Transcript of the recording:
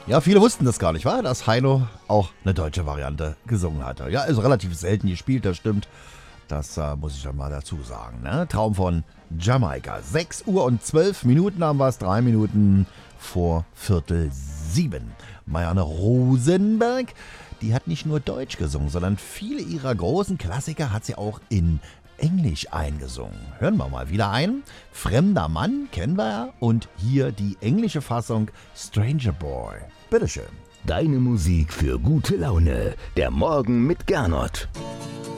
Ja, viele wussten das gar nicht, war, dass Heino auch eine deutsche Variante gesungen hatte. Ja, ist relativ selten gespielt, das stimmt. Das muss ich dann mal dazu sagen. Ne? Traum von Jamaika. 6 Uhr und 12 Minuten haben wir es, 3 Minuten vor Viertel 7. Marianne Rosenberg, die hat nicht nur Deutsch gesungen, sondern viele ihrer großen Klassiker hat sie auch in Englisch eingesungen. Hören wir mal wieder ein. Fremder Mann kennen wir ja und hier die englische Fassung Stranger Boy. Bitteschön. Deine Musik für gute Laune. Der Morgen mit Gernot.